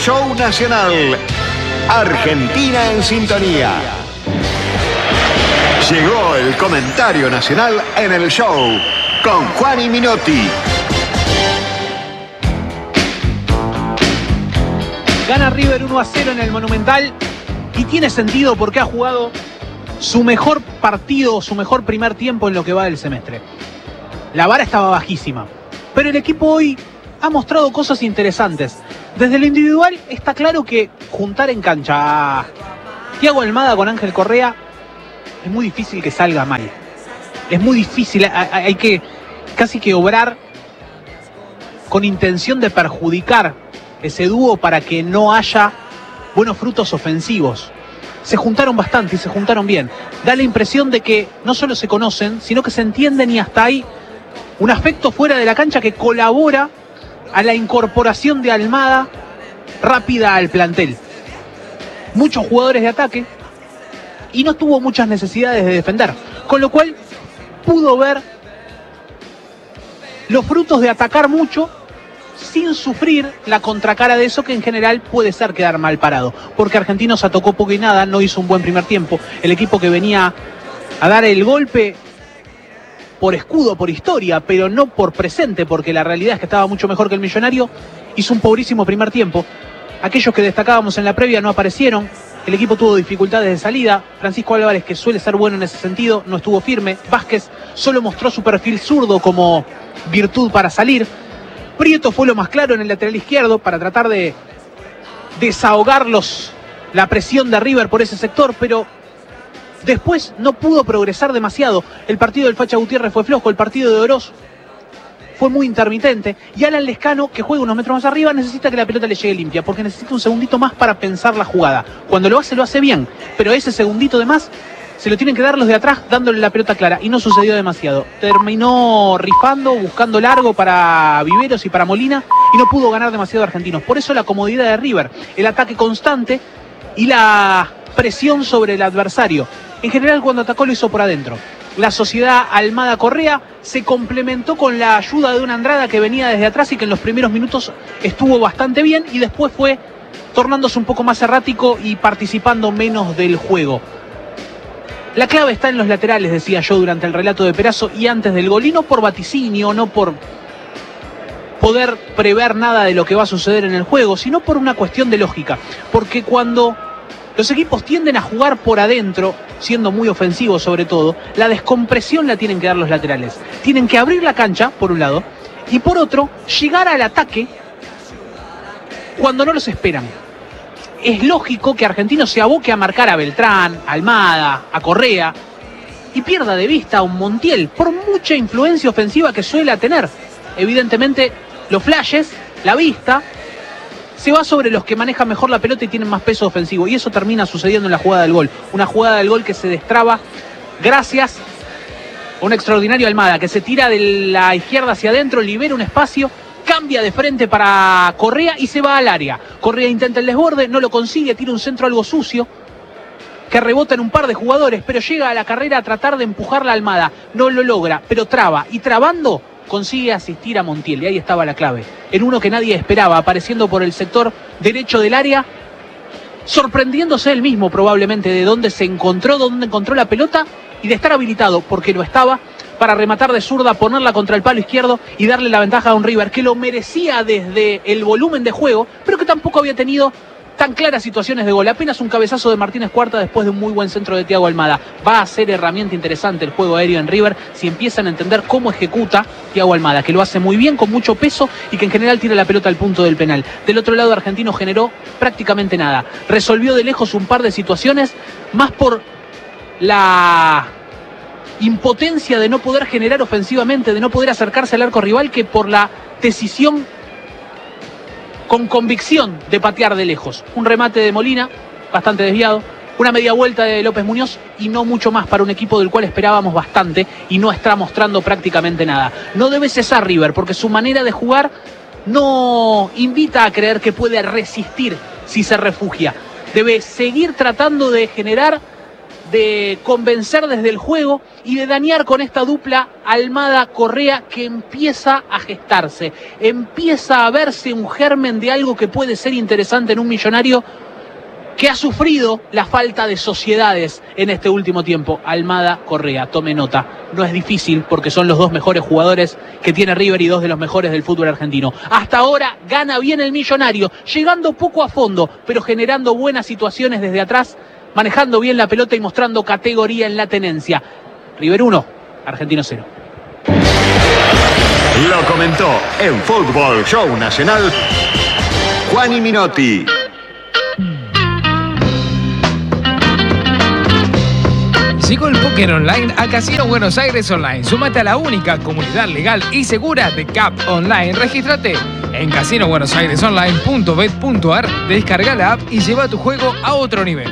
show nacional. Argentina en sintonía. Llegó el comentario nacional en el show con Juan Minotti. Gana River 1-0 en el Monumental y tiene sentido porque ha jugado su mejor partido, su mejor primer tiempo en lo que va del semestre. La vara estaba bajísima, pero el equipo hoy ha mostrado cosas interesantes. Desde lo individual está claro que juntar en cancha a Thiago Almada con Ángel Correa es muy difícil que salga mal. Es muy difícil, hay que casi que obrar con intención de perjudicar ese dúo para que no haya buenos frutos ofensivos. Se juntaron bastante y se juntaron bien. Da la impresión de que no solo se conocen, sino que se entienden y hasta hay un afecto fuera de la cancha que colabora a la incorporación de Almada rápida al plantel. Muchos jugadores de ataque y no tuvo muchas necesidades de defender, con lo cual pudo ver los frutos de atacar mucho sin sufrir la contracara de eso, que en general puede ser quedar mal parado, porque Argentinos atacó poco y nada, no hizo un buen primer tiempo. El equipo que venía a dar el golpe por escudo, por historia, pero no por presente, porque la realidad es que estaba mucho mejor que el Millonario, hizo un pobrísimo primer tiempo. Aquellos que destacábamos en la previa no aparecieron, el equipo tuvo dificultades de salida. Francisco Álvarez, que suele ser bueno en ese sentido, no estuvo firme. Vázquez solo mostró su perfil zurdo como virtud para salir. Prieto fue lo más claro en el lateral izquierdo para tratar de desahogar la presión de River por ese sector, pero después no pudo progresar demasiado. El partido del Facha Gutiérrez fue flojo, el partido de Oroz fue muy intermitente, y Alan Lescano, que juega unos metros más arriba, necesita que la pelota le llegue limpia, porque necesita un segundito más para pensar la jugada. Cuando lo hace bien, pero ese segundito de más se lo tienen que dar los de atrás dándole la pelota clara, y no sucedió demasiado. Terminó rifando, buscando largo para Viveros y para Molina, y no pudo ganar demasiado Argentinos. Por eso la comodidad de River, el ataque constante y la presión sobre el adversario. En general, cuando atacó lo hizo por adentro. La sociedad Almada-Correa se complementó con la ayuda de una Andrada que venía desde atrás y que en los primeros minutos estuvo bastante bien, y después fue tornándose un poco más errático y participando menos del juego. La clave está en los laterales, decía yo durante el relato de Perazo y antes del gol, y no por vaticinio, no por poder prever nada de lo que va a suceder en el juego, sino por una cuestión de lógica. Porque cuando los equipos tienden a jugar por adentro, siendo muy ofensivos sobre todo, la descompresión la tienen que dar los laterales. Tienen que abrir la cancha, por un lado, y por otro, llegar al ataque cuando no los esperan. Es lógico que Argentinos se aboque a marcar a Beltrán, a Almada, a Correa, y pierda de vista a un Montiel, por mucha influencia ofensiva que suele tener. Evidentemente, los flashes, la vista, se va sobre los que manejan mejor la pelota y tienen más peso ofensivo, y eso termina sucediendo en la jugada del gol. Una jugada del gol que se destraba gracias a un extraordinario Almada, que se tira de la izquierda hacia adentro, libera un espacio, cambia de frente para Correa y se va al área. Correa intenta el desborde, no lo consigue, tira un centro algo sucio que rebota en un par de jugadores, pero llega a la carrera a tratar de empujar la Almada. No lo logra, pero traba, y trabando consigue asistir a Montiel, y ahí estaba la clave. En uno que nadie esperaba, apareciendo por el sector derecho del área, sorprendiéndose él mismo probablemente de dónde encontró la pelota y de estar habilitado, porque lo estaba, para rematar de zurda, ponerla contra el palo izquierdo y darle la ventaja a un River que lo merecía desde el volumen de juego, pero que tampoco había tenido tan claras situaciones de gol. Apenas un cabezazo de Martínez Cuarta después de un muy buen centro de Thiago Almada. Va a ser herramienta interesante el juego aéreo en River si empiezan a entender cómo ejecuta Thiago Almada, que lo hace muy bien, con mucho peso, y que en general tira la pelota al punto del penal. Del otro lado, Argentino generó prácticamente nada. Resolvió de lejos un par de situaciones, más por la impotencia de no poder generar ofensivamente, de no poder acercarse al arco rival, que por la decisión con convicción de patear de lejos. Un remate de Molina, bastante desviado, una media vuelta de López Muñoz y no mucho más para un equipo del cual esperábamos bastante y no está mostrando prácticamente nada. No debe cesar River, porque su manera de jugar no invita a creer que puede resistir si se refugia. Debe seguir tratando de generar de convencer desde el juego y de dañar con esta dupla Almada-Correa que empieza a gestarse, empieza a verse un germen de algo que puede ser interesante en un Millonario que ha sufrido la falta de sociedades en este último tiempo. Almada-Correa, tome nota, no es difícil porque son los dos mejores jugadores que tiene River y dos de los mejores del fútbol argentino. Hasta ahora gana bien el Millonario, llegando poco a fondo, pero generando buenas situaciones desde atrás, manejando bien la pelota y mostrando categoría en la tenencia. River 1, Argentino 0. Lo comentó en Fútbol Show Nacional Juani Minotti. Llegó el póker online a Casino Buenos Aires Online. Súmate a la única comunidad legal y segura de CAP Online. Regístrate en casinobuenosairesonline.bet.ar, descarga la app y lleva tu juego a otro nivel.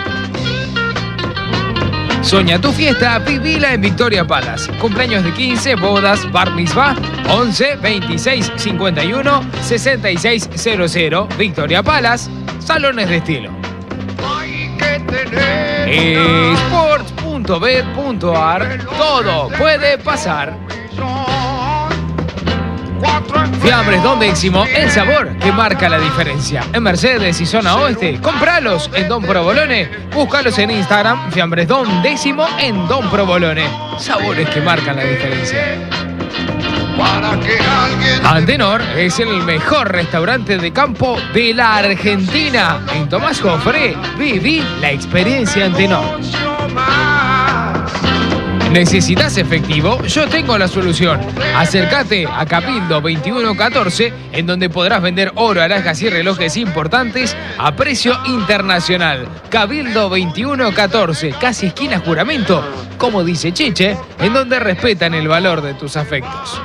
Soña tu fiesta, vivila en Victoria Palace. Cumpleaños de 15, bodas, bar mitzvah, 11 26 51 66 00. Victoria Palace, salones de estilo. Sports.bet.ar, todo puede pasar. Fiambres Don Décimo, el sabor que marca la diferencia. En Mercedes y zona oeste, cómpralos en Don Provolone. Búscalos en Instagram, Fiambres Don Décimo en Don Provolone. Sabores que marcan la diferencia. Antenor es el mejor restaurante de campo de la Argentina. En Tomás Jofré, viví la experiencia Antenor. ¿Necesitas efectivo? Yo tengo la solución. Acércate a Cabildo 2114, en donde podrás vender oro, alhajas y relojes importantes a precio internacional. Cabildo 2114, casi esquina Juramento, como dice Chiche, en donde respetan el valor de tus afectos.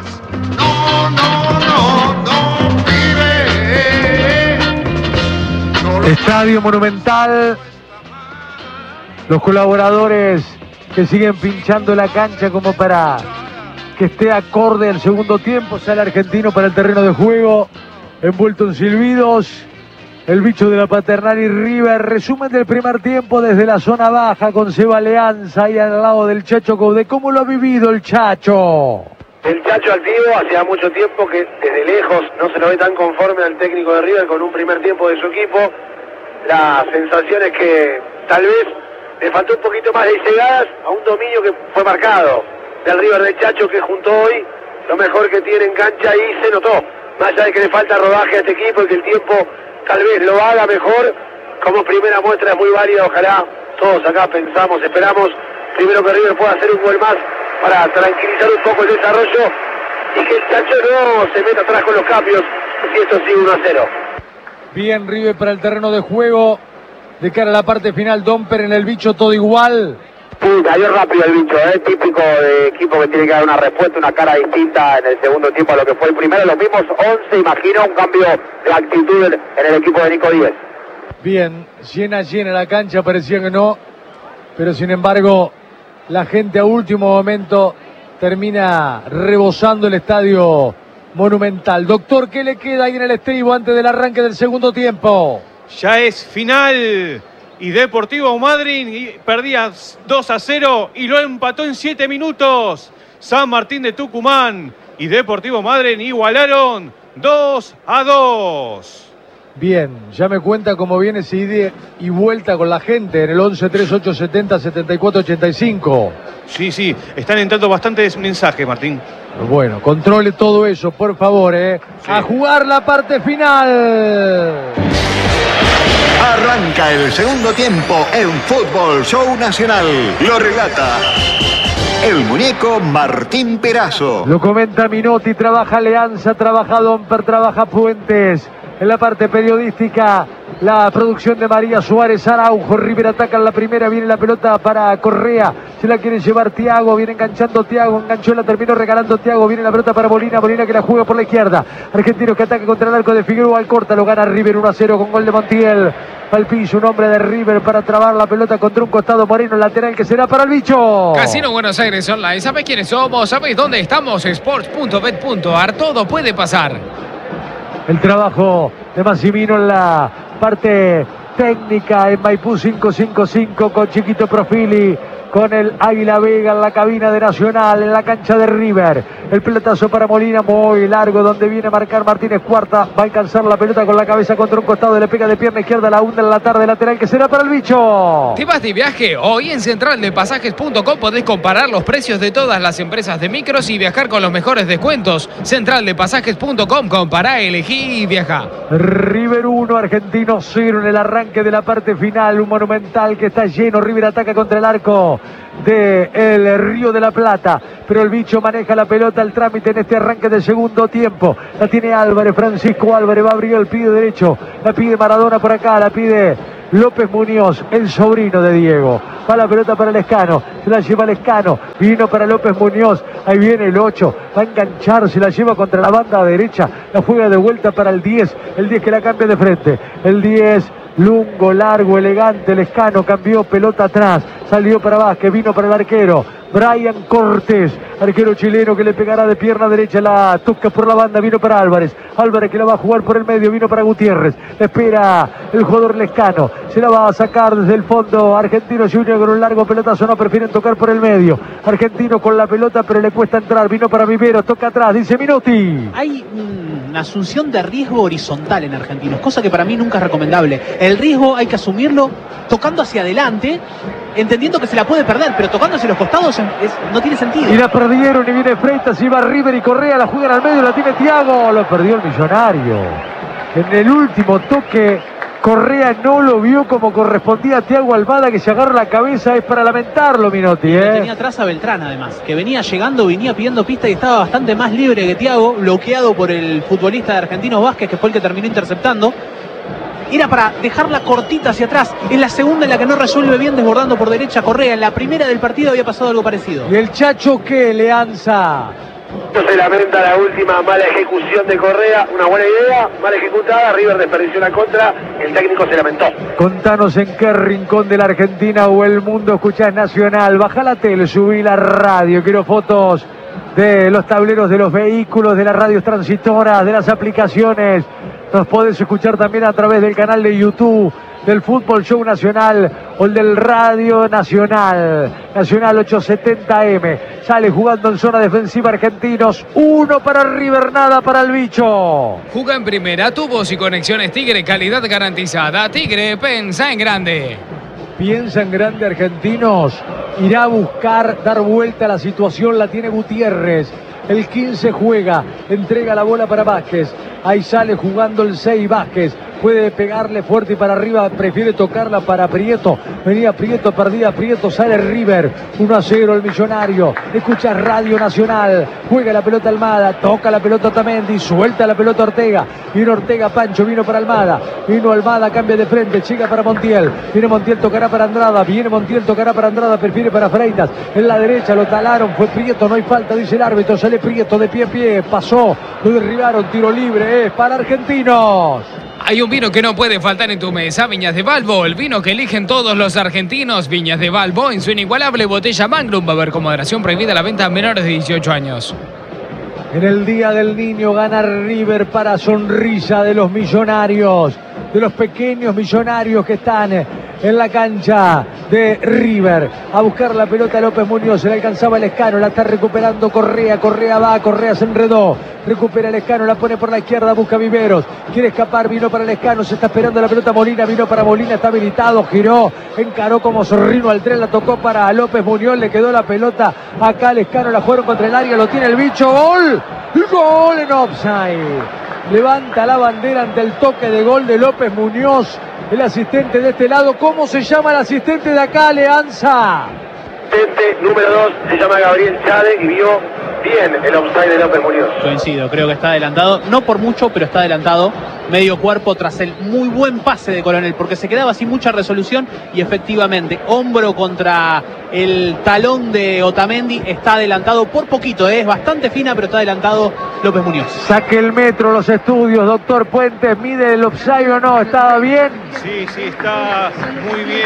Estadio Monumental. Los colaboradores que siguen pinchando la cancha como para que esté acorde al segundo tiempo. Sale Argentino para el terreno de juego, envuelto en silbidos. El bicho de la Paternal y River. Resumen del primer tiempo desde la zona baja con Seba Leanza ahí al lado del Chacho Coudet. ¿Cómo lo ha vivido el Chacho? El Chacho activo, hacía mucho tiempo que desde lejos no se lo ve tan conforme al técnico de River con un primer tiempo de su equipo. La sensación es que tal vez le faltó un poquito más de llegadas a un dominio que fue marcado del River de Chacho, que junto hoy lo mejor que tiene en cancha y se notó. Más allá de que le falta rodaje a este equipo y que el tiempo tal vez lo haga mejor, como primera muestra es muy válida. Ojalá todos acá pensamos, esperamos primero que River pueda hacer un gol más para tranquilizar un poco el desarrollo y que el Chacho no se meta atrás con los cambios si esto sigue 1-0. Bien River para el terreno de juego de cara a la parte final. Domper en el bicho, todo igual. Sí, cayó rápido el bicho, típico de equipo que tiene que dar una respuesta, una cara distinta en el segundo tiempo a lo que fue el primero. Los mismos 11, imagino un cambio de actitud en el equipo de Nico Díez. Bien, llena la cancha, parecía que no, pero sin embargo la gente a último momento termina rebosando el estadio Monumental. Doctor, ¿qué le queda ahí en el estribo antes del arranque del segundo tiempo? Ya es final y Deportivo Madryn perdía 2-0 y lo empató en 7 minutos. San Martín de Tucumán y Deportivo Madryn igualaron 2-2. Bien, ya me cuenta cómo viene ese ida y vuelta con la gente en el 11-3870-7485. Sí, están entrando bastantes mensajes, Martín. Bueno, controle todo eso, por favor, Sí. A jugar la parte final. Arranca el segundo tiempo en Fútbol Show Nacional. Lo relata el muñeco Martín Perazo. Lo comenta Minotti, trabaja Leanza, trabaja Domper, trabaja Puentes. En la parte periodística, la producción de María Suárez Araujo. River ataca en la primera, viene la pelota para Correa, se la quiere llevar Thiago, viene enganchando Thiago, enganchó, la terminó regalando Thiago, viene la pelota para Molina que la juega por la izquierda. Argentino que ataca contra el arco de Figueroa, al corta, lo gana River 1-0 con gol de Montiel. Al piso, un hombre de River para trabar la pelota contra un costado. Moreno, lateral que será para el bicho. Casino Buenos Aires Online, ¿sabés quiénes somos? ¿Sabés dónde estamos? Sports.bet.ar, todo puede pasar. El trabajo de Massimino en la parte técnica en Maipú 555 con Chiquito Profili, con el Águila Vega en la cabina de Nacional, en la cancha de River. El pelotazo para Molina, muy largo, donde viene a marcar Martínez Cuarta. Va a alcanzar la pelota con la cabeza contra un costado, le pega de pierna izquierda, la hunda en la tarde lateral, que será para el Bicho. ¿Te vas de viaje? Hoy en centraldepasajes.com podés comparar los precios de todas las empresas de micros y viajar con los mejores descuentos. Centraldepasajes.com, compará, elegí y viaja. River 1, Argentino 0 en el arranque de la parte final. Un Monumental que está lleno. River ataca contra el arco del Río de la Plata, pero el Bicho maneja la pelota, el trámite en este arranque del segundo tiempo. La tiene Álvarez, Francisco Álvarez, va a abrir el pie derecho, la pide Maradona por acá, la pide López Muñoz, el sobrino de Diego. Va la pelota para Lescano, se la lleva Lescano, vino para López Muñoz, ahí viene el 8, va a enganchar, se la lleva contra la banda derecha, la juega de vuelta para el 10 que la cambia de frente, el 10 lungo, largo, elegante, Lescano, cambió pelota atrás, salió para Vázquez, vino para el arquero Brian Cortés, arquero chileno que le pegará de pierna derecha, la toca por la banda, vino para Álvarez, Álvarez que la va a jugar por el medio, vino para Gutiérrez, espera el jugador Lescano, se la va a sacar desde el fondo, Argentino Junior con un largo pelotazo, no prefieren tocar por el medio, Argentino con la pelota pero le cuesta entrar, vino para Viveros, toca atrás, dice Minotti. Hay una asunción de riesgo horizontal en Argentinos, cosa que para mí nunca es recomendable. El riesgo hay que asumirlo tocando hacia adelante, entendiendo que se la puede perder, pero tocando hacia los costados no tiene sentido. Y la perdieron y viene Freitas, y va River y Correa, la juegan al medio, la tiene Thiago, lo perdió el Millonario. En el último toque, Correa no lo vio como correspondía a Thiago Almada, que se agarra la cabeza, es para lamentarlo, Minotti. Tenía atrás a Beltrán además, que venía llegando, venía pidiendo pista y estaba bastante más libre que Thiago, bloqueado por el futbolista de Argentinos Vázquez, que fue el que terminó interceptando. Era para dejarla cortita hacia atrás. En la segunda en la que no resuelve bien, desbordando por derecha Correa. En la primera del partido había pasado algo parecido. ¿Y el Chacho qué, Leanza? No se lamenta la última mala ejecución de Correa, una buena idea, mal ejecutada, River desperdició la contra, el técnico se lamentó. Contanos en qué rincón de la Argentina o el mundo escuchás Nacional. Baja la tele, subí la radio, quiero fotos de los tableros de los vehículos, de las radios transitoras, de las aplicaciones. Nos podés escuchar también a través del canal de YouTube del Fútbol Show Nacional o el del Radio Nacional. Nacional 870M. Sale jugando en zona defensiva Argentinos. 1 para River, nada para el Bicho. Juega en primera, tubos y conexiones Tigre, calidad garantizada. Tigre, pensa en grande. Piensa en grande Argentinos. Irá a buscar dar vuelta a la situación, la tiene Gutiérrez. El 15 juega, entrega la bola para Vázquez. Ahí sale jugando el 6 Vázquez. Puede pegarle fuerte y para arriba, prefiere tocarla para Prieto. Venía Prieto, perdía Prieto, sale River. 1-0 el Millonario. Escucha Radio Nacional. Juega la pelota Almada, toca la pelota Otamendi, suelta la pelota Ortega. Vino Ortega, Pancho, vino para Almada. Vino Almada, cambia de frente, llega para Montiel. Viene Montiel, tocará para Andrada. Viene Montiel, tocará para Andrada, prefiere para Freitas. En la derecha lo talaron, fue Prieto, no hay falta, dice el árbitro. Sale Prieto de pie a pie, pasó, lo derribaron, tiro libre, es para Argentinos. Hay un vino que no puede faltar en tu mesa, Viñas de Balbo, el vino que eligen todos los argentinos. Viñas de Balbo, en su inigualable botella Magnum, va a haber con moderación prohibida la venta a menores de 18 años. En el Día del Niño gana River para sonrisa de los millonarios, de los pequeños millonarios que están en la cancha de River. A buscar la pelota López Muñoz, se le alcanzaba el Lescano, la está recuperando Correa, Correa va, Correa se enredó, recupera el Lescano, la pone por la izquierda, busca Viveros, quiere escapar, vino para el Lescano, se está esperando la pelota Molina, vino para Molina, está habilitado, giró, encaró como zorrino al tren, la tocó para López Muñoz, le quedó la pelota acá Lescano, la jugaron contra el área, lo tiene el Bicho, gol, gol en offside. Levanta la bandera ante el toque de gol de López Muñoz, el asistente de este lado. ¿Cómo se llama el asistente de acá, Leanza? Asistente número 2 se llama Gabriel Chade y vio bien el offside de López Muñoz. Coincido, creo que está adelantado, no por mucho, pero está adelantado. Medio cuerpo tras el muy buen pase de Coronel, porque se quedaba sin mucha resolución y efectivamente, hombro contra el talón de Otamendi, está adelantado por poquito, es bastante fina, pero está adelantado López Muñoz. Saque el metro, los estudios, doctor Puentes, ¿mide el offside o no? ¿Estaba bien? Sí, está muy bien,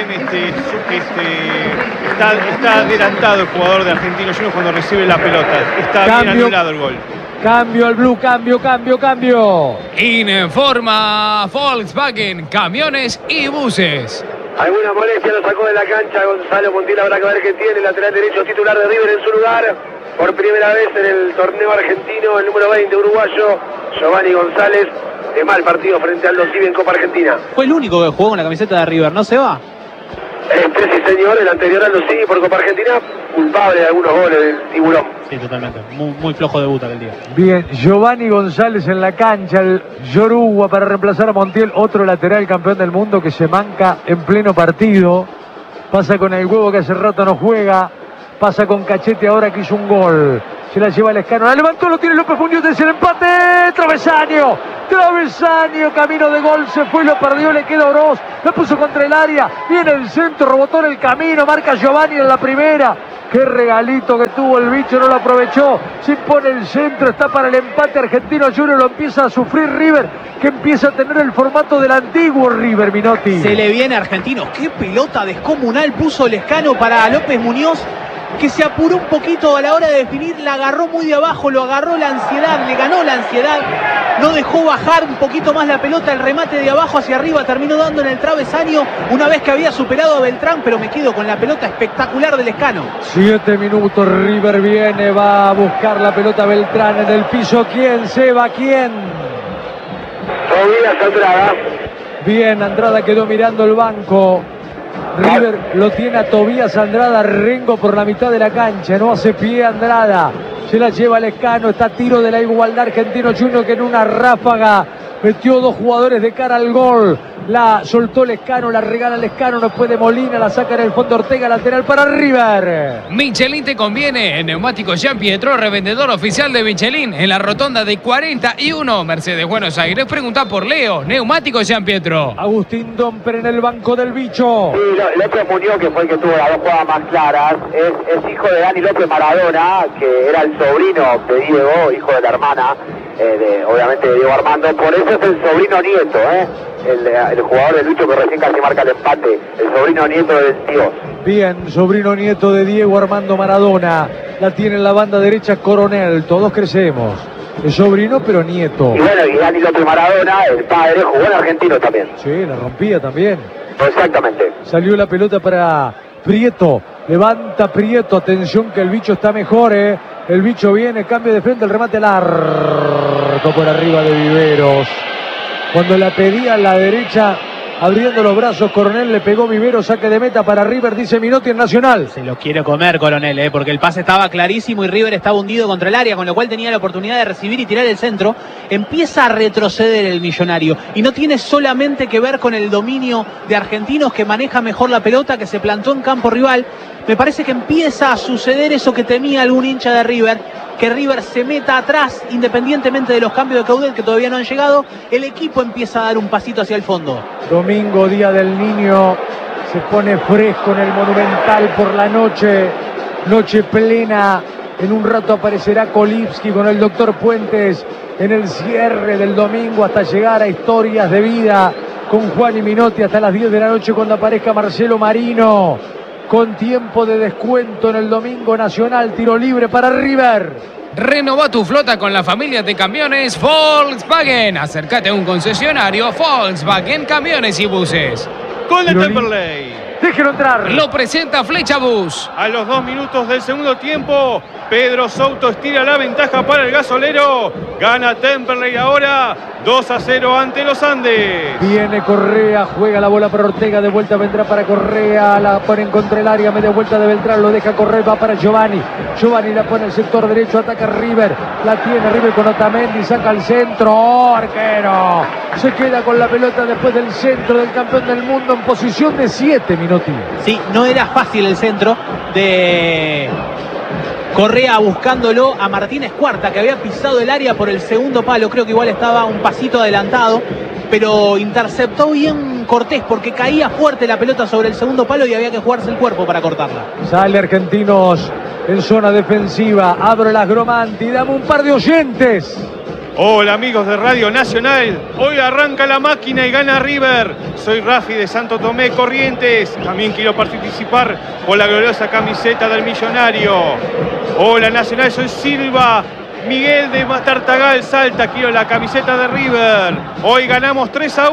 está adelantado el jugador de Argentinos Juniors cuando recibe la pelota, está bien anulado el gol. Cambio al blue, cambio. Informa Volkswagen, camiones y buses. Alguna molestia lo sacó de la cancha Gonzalo Montiel, habrá que ver qué tiene. Lateral derecho titular de River en su lugar. Por primera vez en el torneo argentino, el número 20 uruguayo, Giovanni González. De mal partido frente al Aldo Civi en Copa Argentina. Fue el único que jugó con la camiseta de River, ¿no se va? Sí señor, el anterior Aldo Civi por Copa Argentina, culpable de algunos goles del tiburón. Sí, totalmente. Muy flojo debut aquel día. Bien, Giovanni González en la cancha, el Yoruba para reemplazar a Montiel, otro lateral campeón del mundo que se manca en pleno partido. Pasa con el huevo que hace rato no juega, pasa con Cachete ahora que hizo un gol. Se la lleva Lescano, la levantó, lo tiene López Muñoz, es el empate, travesaño, camino de gol, se fue y lo perdió, le queda Oroz, lo puso contra el área, viene el centro, rebotó en el camino, marca Giovanni en la primera. Qué regalito que tuvo el bicho, no lo aprovechó, se impone el centro, está para el empate Argentino Junior, lo empieza a sufrir River, que empieza a tener el formato del antiguo River, Minotti. Se le viene a Argentinos, qué pelota descomunal puso Lescano para López Muñoz, que se apuró un poquito a la hora de definir, la agarró muy de abajo, lo agarró la ansiedad, le ganó la ansiedad, no dejó bajar un poquito más la pelota, el remate de abajo hacia arriba terminó dando en el travesaño una vez que había superado a Beltrán, pero me quedo con la pelota espectacular de Lescano. 7 minutos, River viene, va a buscar la pelota Beltrán en el piso, ¿quién se va? ¿Quién? Tobías Andrada. Bien, Andrada quedó mirando el banco. River lo tiene a Tobías Andrada, Rengo por la mitad de la cancha, no hace pie Andrada, se la lleva Lescano, está a tiro de la igualdad Argentino Junior que en una ráfaga metió 2 jugadores de cara al gol, la soltó Lescano, la regala Lescano, no puede Molina, la saca en el fondo Ortega, lateral para River. Michelin te conviene, en Neumáticos Jean Pietro, revendedor oficial de Michelin, en la rotonda de 41, Mercedes Buenos Aires. Pregunta por Leo, Neumáticos Jean Pietro. Agustín Domper en el banco del bicho. Sí, López Muñoz, que fue el que tuvo las 2 jugadas más claras, es hijo de Dani López Maradona, que era el sobrino de Diego, hijo de la hermana, obviamente de Diego Armando, por eso es el sobrino nieto, el jugador del bicho que recién casi marca el empate, el sobrino nieto del Dios. Bien, sobrino nieto de Diego Armando Maradona, la tiene en la banda derecha Coronel, todos crecemos. Es sobrino pero nieto. Y bueno, y Dani López Maradona, el padre, jugó en Argentino también. Sí, la rompía también. Exactamente. Salió la pelota para Prieto, levanta Prieto, atención que el bicho está mejor, el bicho viene, cambio de frente, el remate largo por arriba de Viveros. Cuando la pedía a la derecha, abriendo los brazos, Coronel le pegó Viveros, saque de meta para River, dice Minotti en Nacional. Se lo quiere comer Coronel, porque el pase estaba clarísimo y River estaba hundido contra el área, con lo cual tenía la oportunidad de recibir y tirar el centro. Empieza a retroceder el Millonario y no tiene solamente que ver con el dominio de Argentinos, que maneja mejor la pelota, que se plantó en campo rival. Me parece que empieza a suceder eso que temía algún hincha de River, que River se meta atrás, independientemente de los cambios de caudal que todavía no han llegado. El equipo empieza a dar un pasito hacia el fondo. Domingo, Día del Niño, se pone fresco en el Monumental por la noche, noche plena. En un rato aparecerá Kolipski con el doctor Puentes en el cierre del domingo hasta llegar a Historias de Vida con Juan y Minotti hasta las 10 de la noche cuando aparezca Marcelo Marino. Con tiempo de descuento en el Domingo Nacional, tiro libre para River. Renova tu flota con la familia de camiones Volkswagen. Acércate a un concesionario Volkswagen Camiones y Buses. Gol de Temperley. Déjelo entrar. Lo presenta Flecha Bus. A los 2 minutos del segundo tiempo, Pedro Souto estira la ventaja para el gasolero. Gana Temperley ahora 2-0 ante los Andes. Viene Correa, juega la bola para Ortega, de vuelta vendrá para Correa, la pone en contra el área, media vuelta de Beltrán, lo deja correr, va para Giovanni. Giovanni la pone en el sector derecho, ataca River, la tiene River con Otamendi, saca al centro, arquero. Se queda con la pelota después del centro del campeón del mundo en posición de 7, Minotti. Sí, no era fácil el centro de Correa buscándolo a Martínez Cuarta, que había pisado el área por el segundo palo. Creo que igual estaba un pasito adelantado, pero interceptó bien Cortés porque caía fuerte la pelota sobre el segundo palo y había que jugarse el cuerpo para cortarla. Sale Argentinos en zona defensiva, abre las Gromanti, dame un par de oyentes. Hola amigos de Radio Nacional, hoy arranca la máquina y gana River. Soy Rafi de Santo Tomé, Corrientes, también quiero participar por la gloriosa camiseta del Millonario. Hola Nacional, soy Silva Miguel de Tartagal salta, quiero la camiseta de River. Hoy ganamos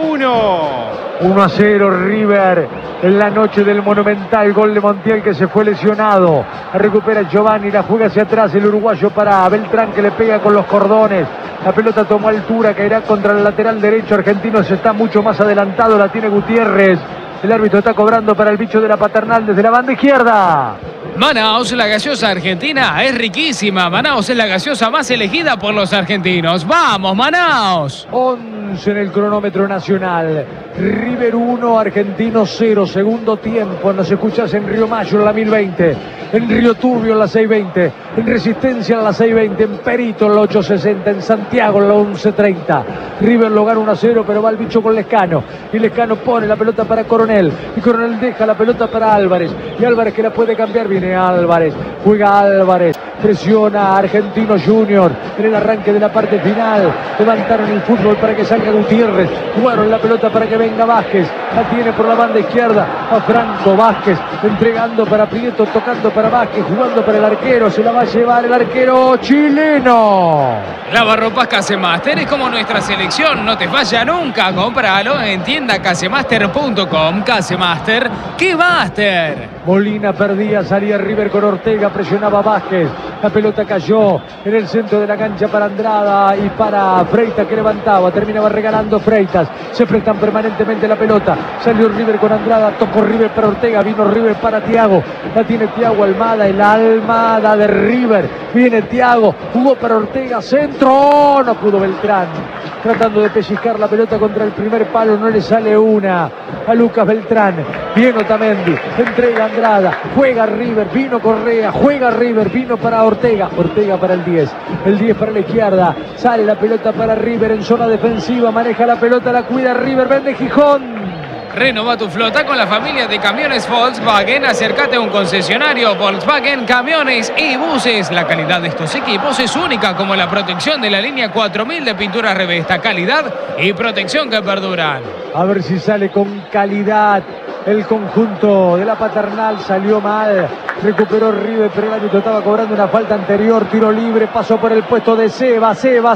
3-1. 1-0 River en la noche del Monumental. Gol de Montiel, que se fue lesionado. Recupera Giovanni, la juega hacia atrás el uruguayo para Beltrán, que le pega con los cordones. La pelota tomó altura, caerá contra el lateral derecho. Argentinos está mucho más adelantado, la tiene Gutiérrez. El árbitro está cobrando para el bicho de la Paternal desde la banda izquierda. Manaos, la gaseosa argentina, es riquísima. Manaos es la gaseosa más elegida por los argentinos. ¡Vamos, Manaos! 11 en el cronómetro nacional. River 1, Argentino 0. Segundo tiempo. Nos escuchás en Río Mayo en la 1020. En Río Turbio en la 620. En Resistencia en la 620. En Perito en la 860. En Santiago en la 1130. River lo gana 1-0, pero va el bicho con Lescano. Y Lescano pone la pelota para Coronel. Y Coronel deja la pelota para Álvarez. Y Álvarez, que la puede cambiar. Viene Álvarez. Juega Álvarez. Presiona a Argentino Junior en el arranque de la parte final. Levantaron el fútbol para que salga Gutiérrez. Jugaron la pelota para que venga Vázquez. La tiene por la banda izquierda a Franco Vázquez. Entregando para Prieto, tocando para Vázquez, jugando para el arquero. Se la va a llevar el arquero chileno. Lavarropas Casemaster es como nuestra selección. No te falla nunca. Cómpralo en tienda casemaster.com. Casemaster, ¡qué máster! Molina perdía, salía River con Ortega, presionaba Vázquez. La pelota cayó en el centro de la cancha para Andrada y para Freitas, que levantaba, terminaba regalando Freitas. Se prestan permanentemente la pelota. Salió River con Andrada, tocó River para Ortega, vino River para Thiago. La tiene Thiago Almada, el Almada de River. Viene Thiago, jugó para Ortega, centro, no pudo Beltrán. Tratando de pellizcar la pelota contra el primer palo, no le sale una a Lucas Beltrán. Viene Otamendi, entrega Andrada, juega River, vino Correa, juega River, vino para Ortega, Ortega para el 10 para la izquierda, sale la pelota para River en zona defensiva, maneja la pelota, la cuida River, vende Gijón. Renova tu flota con la familia de camiones Volkswagen. Acércate a un concesionario Volkswagen, camiones y buses. La calidad de estos equipos es única, como la protección de la línea 4000 de pintura Revesta. Calidad y protección que perduran. A ver si sale con calidad el conjunto de la Paternal. Salió mal, recuperó River, pero el árbitro estaba cobrando una falta anterior. Tiro libre, pasó por el puesto de Seba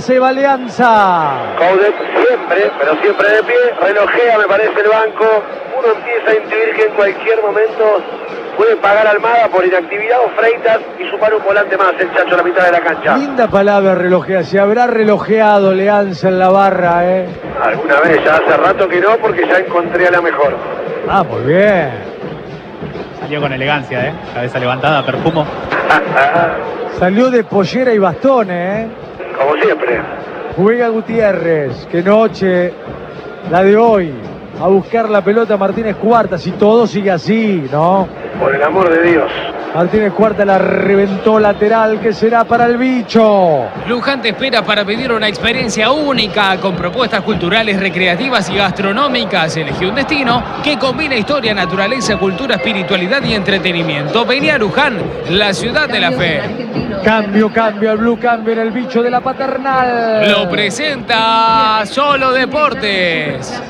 Alianza. Coudet siempre, pero siempre de pie, relojea, me parece, el banco. Uno empieza a intuir que en cualquier momento puede pagar Almada por inactividad o Freitas y sumar un volante más, el Chacho, a la mitad de la cancha. Linda palabra, relojea. Se habrá relojeado Leanza en la barra, Alguna vez, ya hace rato que no, porque ya encontré a la mejor. Ah, muy bien. Salió con elegancia, cabeza levantada, perfumo. Salió de pollera y bastones, Como siempre. Juega Gutiérrez. Qué noche la de hoy. A buscar la pelota Martínez Cuarta. Si todo sigue así, ¿no? Por el amor de Dios. Martínez Cuarta la reventó lateral, que será para el bicho. Luján te espera para vivir una experiencia única con propuestas culturales, recreativas y gastronómicas. Elegí un destino que combina historia, naturaleza, cultura, espiritualidad y entretenimiento. Vení a Luján, la ciudad de la fe. Cambio al blue, cambio en el bicho de la Paternal. Lo presenta Solo Deportes.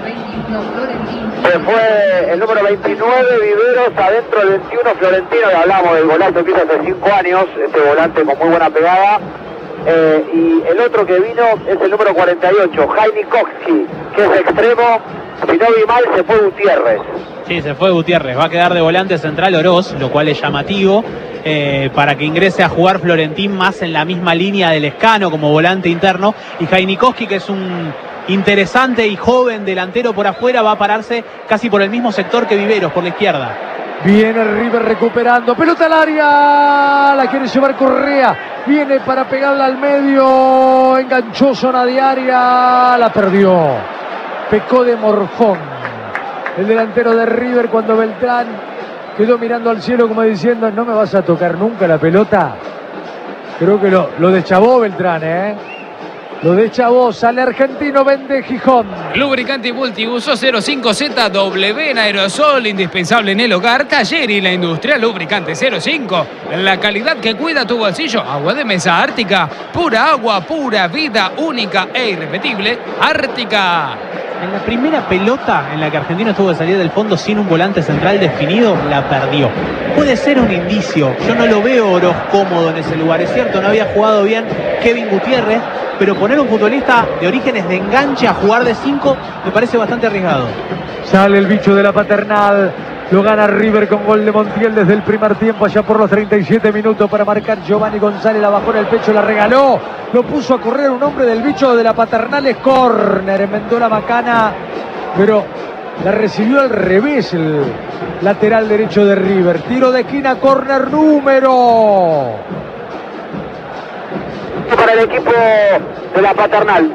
Se fue el número 29, Viveros, adentro del 21, Florentino, que hablamos del volante que hizo hace 5 años, este volante con muy buena pegada. Y el otro que vino es el número 48, Jaime Koski, que es extremo. Si no vi mal, se fue Gutiérrez. Sí, se fue Gutiérrez. Va a quedar de volante central Oroz, lo cual es llamativo, para que ingrese a jugar Florentín más en la misma línea del Lescano como volante interno. Y Jainikowski, que es un interesante y joven delantero por afuera, va a pararse casi por el mismo sector que Viveros, por la izquierda. Viene River recuperando, pelota al área, la quiere llevar Correa, viene para pegarla al medio, enganchó zona de área, la perdió, pecó de morfón el delantero de River cuando Beltrán quedó mirando al cielo como diciendo: no me vas a tocar nunca la pelota. Creo que lo deschavó Beltrán, Lo deschavó, sale Argentino, vende Gijón. Lubricante multiuso 05ZW en aerosol, indispensable en el hogar, taller y la industria. Lubricante 05, la calidad que cuida tu bolsillo. Agua de mesa Ártica, pura agua, pura vida, única e irrepetible. Ártica. En la primera pelota en la que Argentino tuvo que salir del fondo sin un volante central definido, la perdió. Puede ser un indicio. Yo no lo veo Oroz cómodo en ese lugar. Es cierto, no había jugado bien Kevin Gutiérrez, pero poner un futbolista de orígenes de enganche a jugar de 5 me parece bastante arriesgado. Sale el bicho de la Paternal. Lo gana River con gol de Montiel desde el primer tiempo, allá por los 37 minutos para marcar Giovanni González. La bajó en el pecho, la regaló. Lo puso a correr un hombre del bicho de la Paternal. Es córner, enmendó la macana, pero la recibió al revés el lateral derecho de River. Tiro de esquina, córner número para el equipo de la Paternal.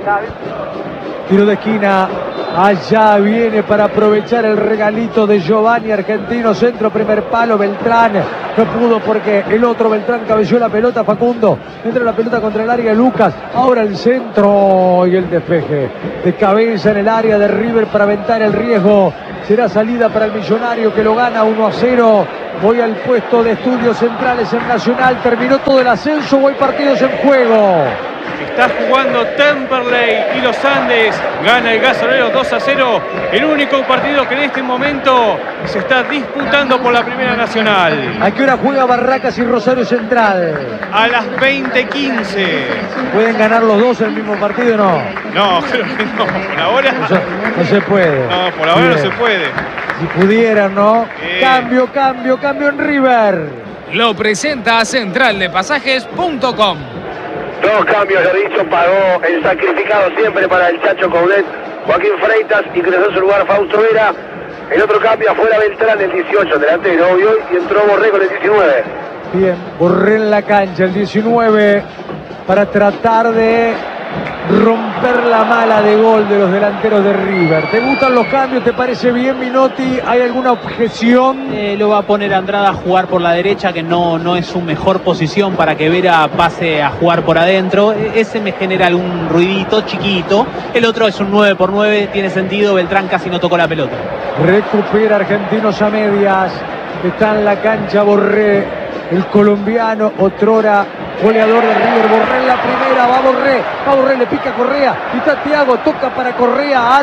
Tiro de esquina. Allá viene para aprovechar el regalito de Giovanni. Argentino, centro, primer palo. Beltrán no pudo porque el otro Beltrán cabeceó la pelota. Facundo entra la pelota contra el área. Lucas, ahora el centro y el despeje de cabeza en el área de River para aventar el riesgo. Será salida para el Millonario, que lo gana 1-0. Voy al puesto de estudios centrales en Nacional. Terminó todo el ascenso. Hoy partidos en juego. Está jugando Temperley y los Andes. Gana el Gasolero 2-0. El único partido que en este momento se está disputando por la Primera Nacional. ¿A qué hora juega Barracas y Rosario Central? A las 20:15. ¿Pueden ganar los dos el mismo partido o no? No, creo que no. Por ahora no se puede. No, por ahora no se puede. Si pudieran, ¿no? Cambio en River. Lo presenta centraldepasajes.com. Dos cambios, lo dicho, pagó el sacrificado siempre para el Chacho Coudet, Joaquín Freitas, ingresó en su lugar Fausto Vera. El otro cambio afuera Beltrán, el 18, delantero, hoy, y entró Borré con el 19. Bien, Borré en la cancha, el 19, para tratar de romper la mala de gol de los delanteros de River. ¿Te gustan los cambios? ¿Te parece bien, Minotti? ¿Hay alguna objeción? Lo va a poner Andrada a jugar por la derecha, que no es su mejor posición para que Vera pase a jugar por adentro. Ese me genera algún ruidito chiquito. El otro es un 9x9, tiene sentido. Beltrán casi no tocó la pelota. Recupera Argentinos a medias. Está en la cancha Borré, el colombiano, otrora goleador de River. Borré en la primera, va Borré, le pica Correa, y está Thiago, toca para Correa,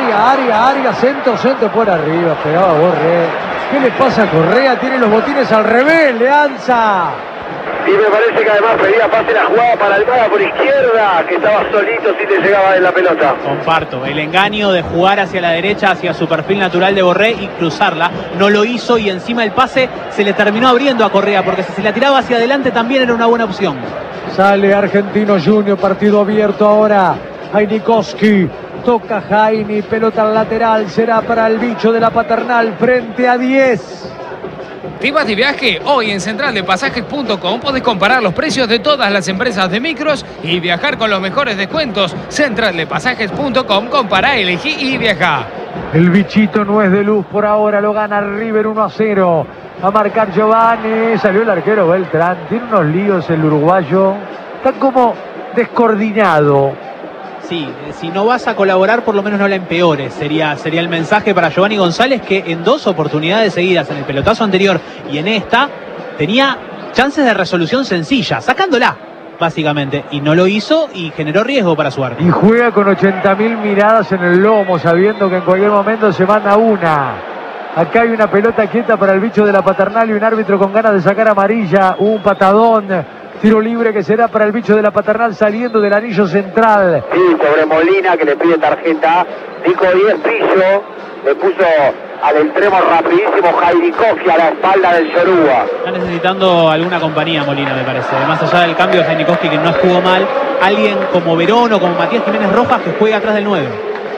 área, centro, por arriba, pegaba Borré. ¿Qué le pasa a Correa? Tiene los botines al revés, Leanza. Y me parece que además pedía pase la jugada para Almada por izquierda, que estaba solito si le llegaba en la pelota. Comparto, el engaño de jugar hacia la derecha, hacia su perfil natural de Borré y cruzarla. No lo hizo y encima el pase se le terminó abriendo a Correa, porque si se la tiraba hacia adelante también era una buena opción. Sale Argentino Junior, partido abierto ahora. Jainikoski, toca Jaini, pelota al lateral, será para el bicho de la Paternal frente a 10. ¿Te vas de viaje? Hoy en centraldepasajes.com podés comparar los precios de todas las empresas de micros y viajar con los mejores descuentos. Centraldepasajes.com, compará, elegí y viajá. El bichito no es de luz por ahora, lo gana River 1-0. A marcar Giovanni, salió el arquero Beltrán, tiene unos líos el uruguayo, está como descoordinado. Sí, si no vas a colaborar, por lo menos no la empeores. Sería el mensaje para Giovanni González, que en 2 oportunidades seguidas, en el pelotazo anterior y en esta, tenía chances de resolución sencilla, sacándola, básicamente. Y no lo hizo y generó riesgo para su arco. Y juega con 80.000 miradas en el lomo, sabiendo que en cualquier momento se manda una. Acá hay una pelota quieta para el bicho de la Paternal y un árbitro con ganas de sacar amarilla. Un patadón. Tiro libre que será para el bicho de la Paternal saliendo del anillo central. Sí, sobre Molina, que le pide tarjeta. Nico 10 Pillo, le puso al extremo rapidísimo Jainikoski a la espalda del Yoruba. Está necesitando alguna compañía Molina, me parece. Más allá del cambio de Jainikoski, que no jugó mal, alguien como Verón o como Matías Jiménez Rojas, que juega atrás del 9.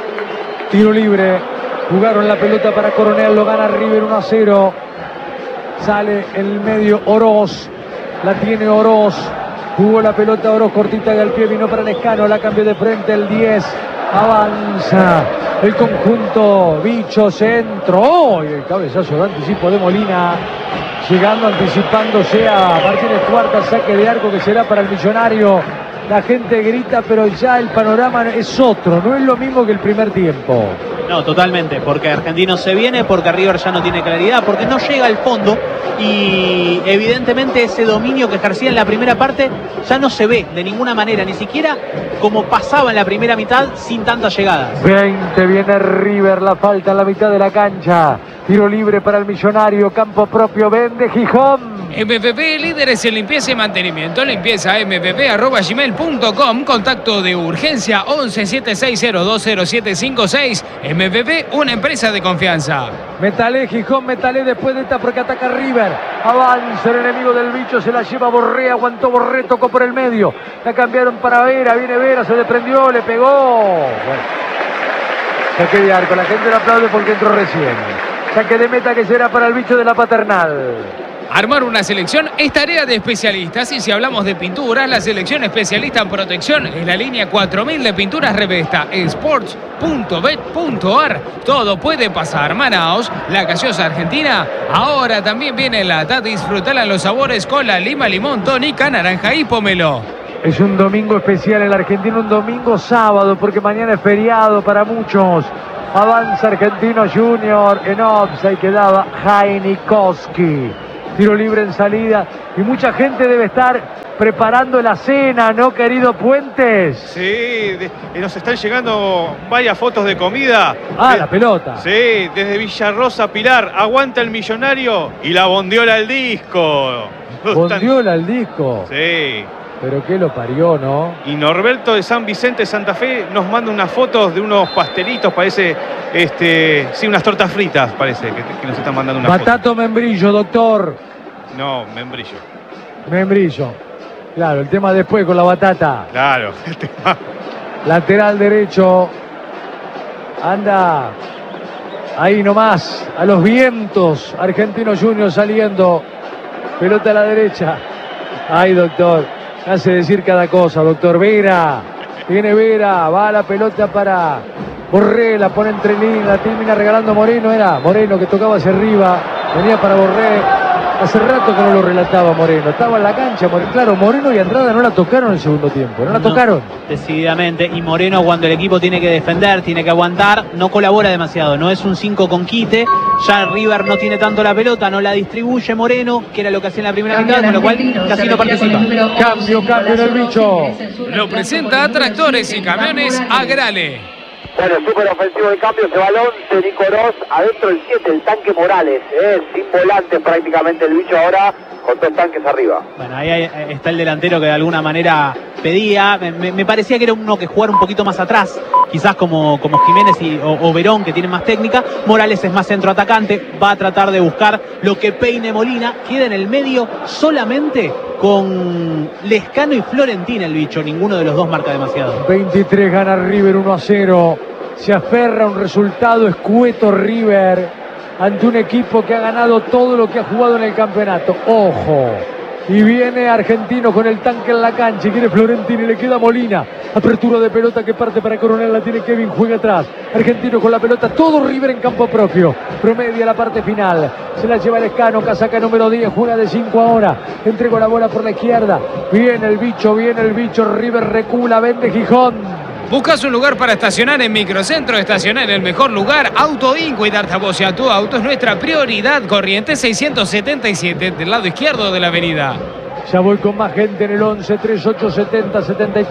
Tiro libre. Jugaron la pelota para Coronel, lo gana River 1-0. Sale en el medio Oroz. La tiene Oroz, jugó la pelota Oroz cortita y al pie, vino para Lescano, la cambió de frente el 10, avanza el conjunto, bicho, centro, ¡oh! Y el cabezazo de anticipo de Molina, llegando, anticipándose a Martínez Cuarta, saque de arco que será para el Millonario. la gente grita, pero ya el panorama es otro, no es lo mismo que el primer tiempo. No, totalmente, porque Argentino se viene, porque River ya no tiene claridad, porque no llega al fondo y evidentemente ese dominio que ejercía en la primera parte ya no se ve de ninguna manera, ni siquiera como pasaba en la primera mitad sin tantas llegadas. 20, viene River, la falta en la mitad de la cancha, tiro libre para el Millonario, campo propio, vende Gijón. MPP, líderes en limpieza y mantenimiento. Limpieza mpp@gmail.com. Contacto de urgencia 1176020756. MPP, una empresa de confianza. Metalé, Gijón, Metalé después de esta porque ataca River. Avanza el enemigo del bicho, se la lleva Borré, aguantó Borré, tocó por el medio. La cambiaron para Vera, viene Vera, se desprendió, le pegó. Bueno, saque de arco, la gente le aplaude porque entró recién. Saque de meta que será para el bicho de la Paternal. Armar una selección es tarea de especialistas y si hablamos de pinturas, la selección especialista en protección es la línea 4000 de pinturas Revesta, sports.bet.ar. Todo puede pasar. Manaos, la gaseosa argentina, ahora también viene en lata. Disfrutala en los sabores cola, lima, limón, tónica, naranja y pomelo. Es un domingo especial en la Argentina, un domingo sábado, porque mañana es feriado para muchos. Avanza Argentino Junior, en offside quedaba Heinikowski. Tiro libre en salida y mucha gente debe estar preparando la cena, ¿no, querido Puentes? Sí, nos están llegando varias fotos de comida. La pelota. Sí, desde Villarrosa Pilar, aguanta el Millonario y la bondiola al disco. Bondiola al disco. Sí. Pero qué lo parió, ¿no? Y Norberto de San Vicente, Santa Fe, nos manda unas fotos de unos pastelitos, parece, sí, unas tortas fritas, parece, que nos están mandando unas Batato membrillo, doctor. No, membrillo. Membrillo. Claro, el tema después con la batata. Claro, el tema. Lateral derecho. Anda ahí nomás, a los vientos. Argentino Junior saliendo. Pelota a la derecha. Ay, doctor. Hace decir cada cosa, doctor. Vera. Viene Vera. Va la pelota para Borré. La pone entre líneas. La termina regalando Moreno. Era Moreno que tocaba hacia arriba. Venía para Borré. Hace rato que no lo relataba Moreno. Estaba en la cancha. Claro, Moreno y Andrada no la tocaron en el segundo tiempo. No la tocaron. Decididamente. Y Moreno, cuando el equipo tiene que defender, tiene que aguantar, no colabora demasiado. No es un 5 con quite. Ya River no tiene tanto la pelota, no la distribuye Moreno, que era lo que hacía en la primera mitad, con lo cual casi no participa. Cambio en el bicho. Lo presenta a Tractores y Camiones Agrale. Bueno, súper ofensivo de cambio ese balón de Nico Ross, adentro el 7, el tanque Morales, sin volantes prácticamente el bicho ahora, con 2 tanques arriba. Bueno, ahí está el delantero que de alguna manera pedía, me parecía que era uno que jugara un poquito más atrás, quizás como Jiménez o Verón, que tienen más técnica. Morales es más centroatacante, va a tratar de buscar lo que peine Molina, queda en el medio solamente con Lescano y Florentín el bicho, ninguno de los dos marca demasiado. 23 gana River 1-0, se aferra a un resultado escueto River ante un equipo que ha ganado todo lo que ha jugado en el campeonato. Ojo, y viene Argentino con el tanque en la cancha y quiere Florentín y le queda Molina. Apertura de pelota que parte para Coronel, la tiene Kevin, juega atrás. Argentino con la pelota, todo River en campo propio. Promedia la parte final, se la lleva Lescano, casaca número 10, juega de 5 ahora. Entregó la bola por la izquierda. Viene el bicho, River recula, vende Gijón. ¿Buscas un lugar para estacionar en Microcentro? Estacionar en el mejor lugar. Auto In, cuidarte a vos y a tu auto es nuestra prioridad. Corrientes 677, del lado izquierdo de la avenida. Ya voy con más gente en el 11 3870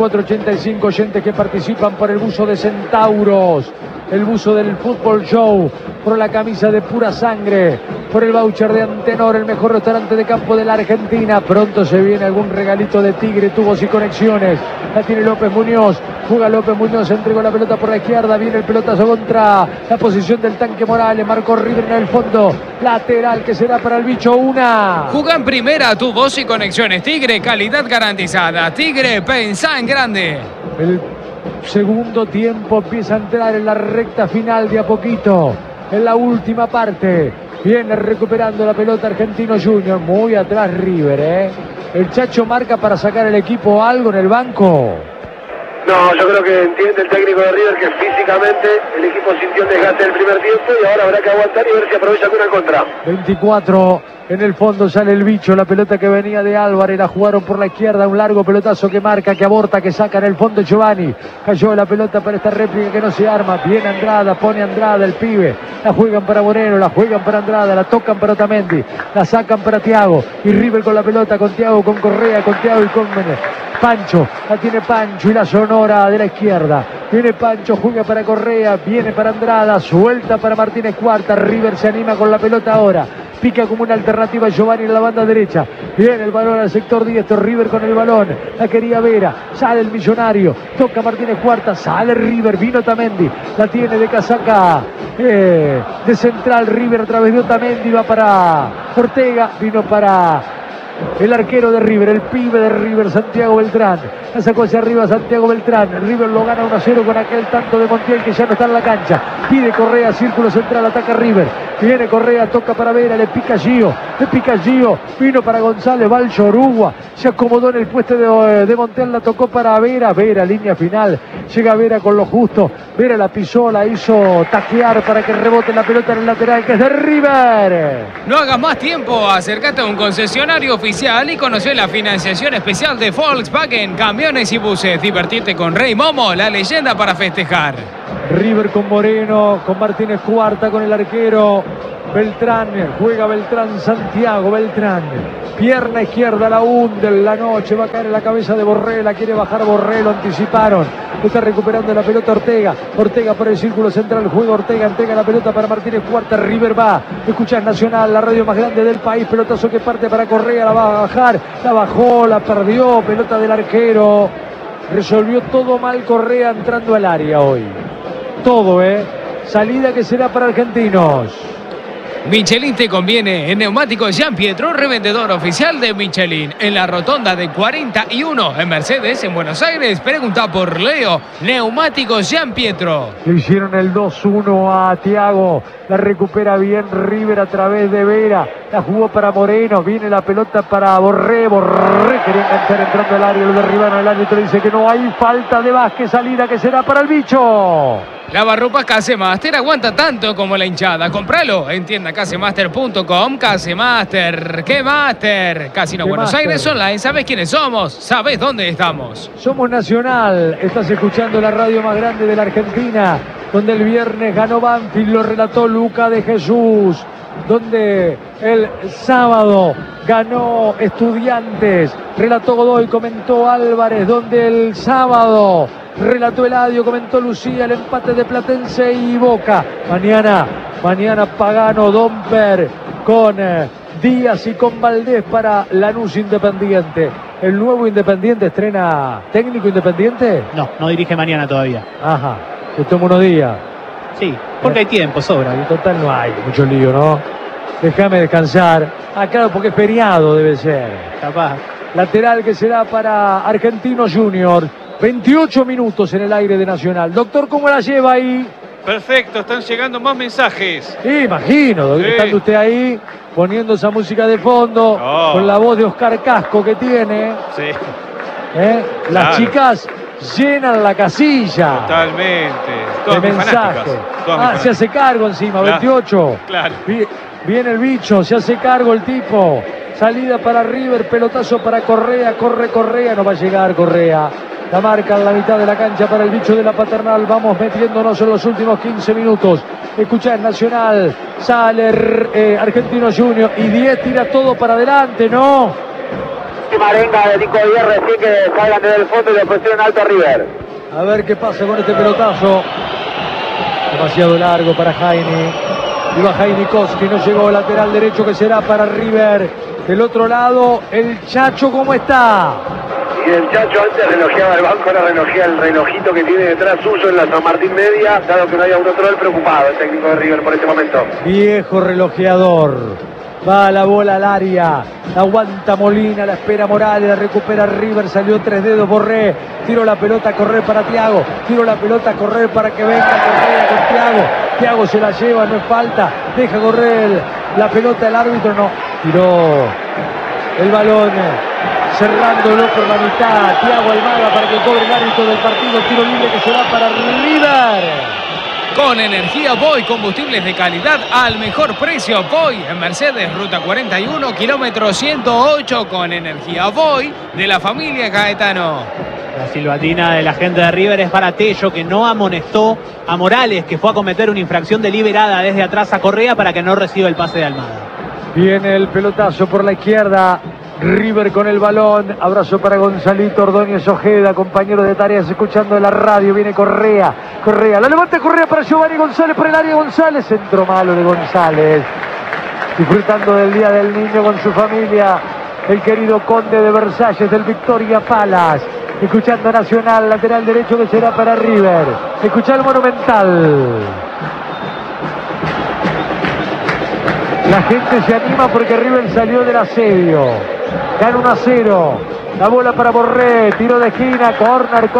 7485. Oyentes que participan por el buzo de Centauros, el buzo del Fútbol Show, por la camisa de Pura Sangre, por el voucher de Antenor, el mejor restaurante de campo de la Argentina. Pronto se viene algún regalito de Tigre, tubos y conexiones. La tiene López Muñoz, juega López Muñoz, entregó la pelota por la izquierda, viene el pelotazo contra la posición del tanque Morales, marcó River en el fondo, lateral que será para el bicho. Juga en primera, tubos y conexiones. Tigre, calidad garantizada. Tigre, pensá en grande. El segundo tiempo empieza a entrar en la recta final de a poquito, en la última parte. Viene recuperando la pelota Argentino Junior, muy atrás River, El Chacho marca para sacar el equipo algo en el banco. No, yo creo que entiende el técnico de River que físicamente el equipo sintió el desgaste del primer tiempo y ahora habrá que aguantar y ver si aprovecha alguna contra. 24 en el fondo, sale el bicho, la pelota que venía de Álvarez, la jugaron por la izquierda, un largo pelotazo que marca, que aborta, que saca en el fondo Giovanni, cayó la pelota para esta réplica que no se arma, viene Andrada, pone Andrada el pibe, la juegan para Moreno, la juegan para Andrada, la tocan para Otamendi, la sacan para Thiago, y River con la pelota, con Thiago, con Correa, con Thiago y con Pancho, la tiene Pancho y la sonora de la izquierda, viene Pancho, juega para Correa, viene para Andrada, suelta para Martínez Cuarta, River se anima con la pelota ahora, pica como una alternativa Giovanni en la banda derecha, viene el balón al sector diestro, River con el balón, la quería Vera, sale el Millonario, toca Martínez Cuarta, sale River, vino Otamendi, la tiene de casaca de central, River a través de Otamendi, va para Ortega, vino para el arquero de River, el pibe de River, Santiago Beltrán, la sacó hacia arriba Santiago Beltrán, River lo gana 1-0 con aquel tanto de Montiel que ya no está en la cancha, pide Correa, círculo central, ataca River, viene Correa, toca para Vera, le pica Gio, vino para González, va el Yorugua, se acomodó en el puesto de Montiel, la tocó para Vera, línea final, llega Vera con lo justo, Vera la pisó, la hizo taquear para que rebote la pelota en el lateral que es de River. No hagas más tiempo, acércate a un concesionario oficial y conoce la financiación especial de Volkswagen, camiones y buses. Divertirte con Rey Momo, la leyenda para festejar. River con Moreno, con Martínez Cuarta, con el arquero Beltrán, juega Beltrán, Santiago Beltrán, pierna izquierda, la hunde en la noche, va a caer en la cabeza de Borré, la quiere bajar Borré, lo anticiparon, está recuperando la pelota Ortega por el círculo central, juega Ortega, entrega la pelota para Martínez Cuarta, River va, escuchás Nacional, la radio más grande del país, pelotazo que parte para Correa, la va a bajar, la bajó, la perdió, pelota del arquero, resolvió todo mal Correa entrando al área hoy, todo, salida que será para Argentinos. Michelin te conviene. En Neumáticos Giampietro, revendedor oficial de Michelin. En la rotonda de 41 en Mercedes, en Buenos Aires. Pregunta por Leo. Neumáticos Giampietro. Le hicieron el 2-1 a Thiago. La recupera bien River a través de Vera. La jugó para Moreno. Viene la pelota para Borré. Borré quería enganchar entrando al área. Lo derribaron. El árbitro dice que no hay falta de Vázquez. Salida que será para el bicho. Lavarropas Casemaster aguanta tanto como la hinchada. Compralo en tienda casemaster.com. Casemaster, ¿qué Master? Casino Buenos Aires Online. ¿Sabes quiénes somos? ¿Sabes dónde estamos? Somos Nacional. Estás escuchando la radio más grande de la Argentina, donde el viernes ganó Banfield, lo relató Luca de Jesús, donde el sábado ganó Estudiantes, relató Godoy, comentó Álvarez, donde el sábado relató Eladio, comentó Lucía, el empate de Platense y Boca. Mañana Pagano, Domper con Díaz y con Valdés para Lanús Independiente. ¿El nuevo Independiente estrena técnico Independiente? No dirige mañana todavía. Ajá, se toma unos días. Sí, porque hay tiempo, sobra. En total no hay mucho lío, ¿no? Déjame descansar. Ah, claro, porque es feriado debe ser. Capaz. Lateral que será para Argentinos Juniors. 28 minutos en el aire de Nacional. Doctor, ¿cómo la lleva ahí? Perfecto, están llegando más mensajes. Sí, imagino, Sí. estando usted ahí, poniendo esa música de fondo, con la voz de Oscar Casco que tiene. Sí. Las Claro. chicas llenan la casilla. Totalmente. De Todas mis mensaje. fanáticas. Todas mis Se hace cargo encima, Claro. 28. Claro. Viene el bicho, se hace cargo el tipo. Salida para River, pelotazo para Correa, corre Correa, no va a llegar Correa. La marca en la mitad de la cancha para el bicho de la Paternal. Vamos metiéndonos en los últimos 15 minutos. Escuchá en Nacional, sale Argentino Junior y 10 tira todo para adelante, ¿no? Marenga de Nico Díaz recién que salgan desde el fondo y le pusieron alto a River. A ver qué pasa con este pelotazo. Demasiado largo para Jaime. Iba Jaime Koski, no llegó, lateral derecho que será para River. Del otro lado, el Chacho, ¿cómo está? Y el Chacho antes relojeaba el banco, ahora relojea el relojito que tiene detrás suyo en la San Martín Media, dado que no hay autotrol, preocupado el técnico de River por este momento. Viejo relojeador. Va la bola al área. La aguanta Molina, la espera Morales, la recupera River, salió 3 dedos Borré. Tiro la pelota a correr para Thiago. Tiro la pelota a correr para que venga Correa con Thiago. Thiago se la lleva, no es falta. Deja correr la pelota el árbitro, no. Tiró el balón cerrándolo por la mitad. Thiago Almada para que cobre el árbitro del partido. Tiro libre que se va para River. Con energía Voy, combustibles de calidad al mejor precio. Voy en Mercedes, ruta 41, kilómetro 108. Con energía Voy de la familia Gaetano. La silbatina de la gente de River es para Tello, que no amonestó a Morales, que fue a cometer una infracción deliberada desde atrás a Correa para que no reciba el pase de Almada. Viene el pelotazo por la izquierda. River con el balón. Abrazo para Gonzalito Ordóñez Ojeda, compañero de tareas, escuchando la radio. Viene Correa. La levanta Correa para Giovanni González por el área. González. Centro malo de González. Disfrutando del Día del Niño con su familia. El querido Conde de Versalles del Victoria Palace. Escuchando Nacional, lateral derecho que será para River. Escucha el Monumental. La gente se anima porque River salió del asedio. Gana 1-0. La bola para Borré. Tiro de esquina. Corner.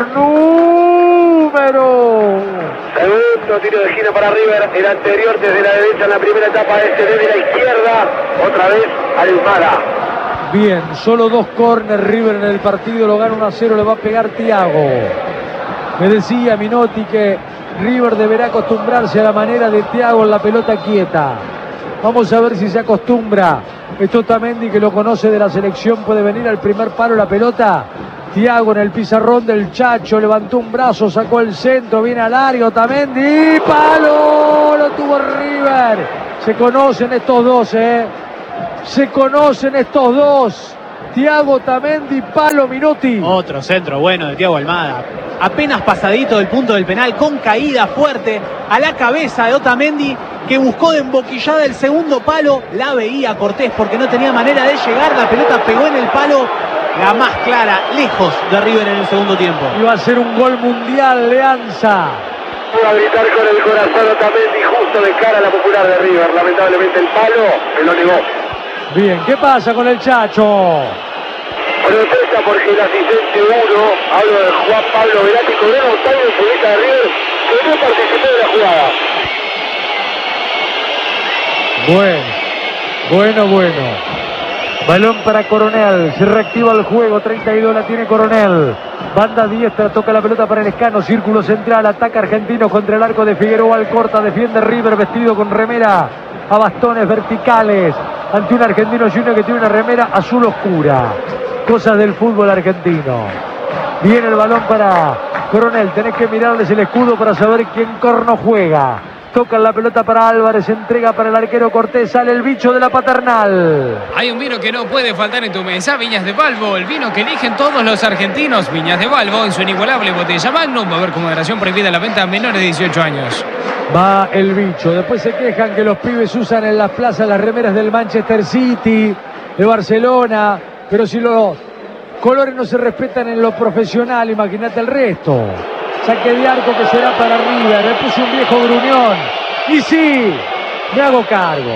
Número. Segundo tiro de esquina para River. El anterior desde la derecha en la primera etapa. Desde la izquierda. Otra vez Almada. Bien, solo 2 corners River en el partido, lo gana 1-0, le va a pegar Thiago. Me decía Minotti que River deberá acostumbrarse a la manera de Thiago en la pelota quieta. Vamos a ver si se acostumbra. Esto Otamendi, que lo conoce de la selección, puede venir al primer palo la pelota. Thiago en el pizarrón del Chacho, levantó un brazo, sacó el centro, viene al área, Otamendi, ¡palo! Lo tuvo River. Se conocen estos dos, Se conocen estos dos. Thiago, Otamendi, palo, Minotti. Otro centro bueno de Thiago Almada. Apenas pasadito del punto del penal, con caída fuerte a la cabeza de Otamendi, que buscó de emboquillada el segundo palo. La veía Cortés porque no tenía manera de llegar. La pelota pegó en el palo, la más clara, lejos de River en el segundo tiempo. Iba a ser un gol mundial, Leanza. Pudo a gritar con el corazón Otamendi justo de cara a la popular de River. Lamentablemente el palo se lo negó. Bien, ¿qué pasa con el Chacho? Protesta porque el asistente 1, hablo de Juan Pablo Velázquez, cobró un tallo en futbolista de River que no participó de la jugada. Bueno. Balón para Coronel, se reactiva el juego, 32 la tiene Coronel. Banda diestra, toca la pelota para el Escano, círculo central, ataca Argentino contra el arco de Figueroa Alcorta, defiende River vestido con remera a bastones verticales, ante un Argentino Junior que tiene una remera azul oscura. Cosas del fútbol argentino. Viene el balón para Coronel, tenés que mirarles el escudo para saber quién corno juega. Toca la pelota para Álvarez, entrega para el arquero Cortés, sale el bicho de la Paternal. Hay un vino que no puede faltar en tu mesa, Viñas de Balbo, el vino que eligen todos los argentinos. Viñas de Balbo en su inigualable botella Magnum. Va a haber con moderación prohibida la venta a menores de 18 años. Va el bicho. Después se quejan que los pibes usan en las plazas las remeras del Manchester City, de Barcelona, pero si los colores no se respetan en lo profesional, imagínate el resto. Saque de arco que será para River. Le puso un viejo gruñón. Y sí, me hago cargo.